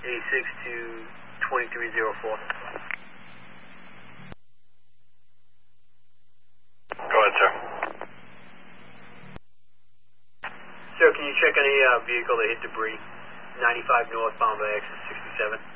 86 to 2304. Go ahead, sir. Sir, can you check any vehicle that hit debris? 95 northbound by exit 67.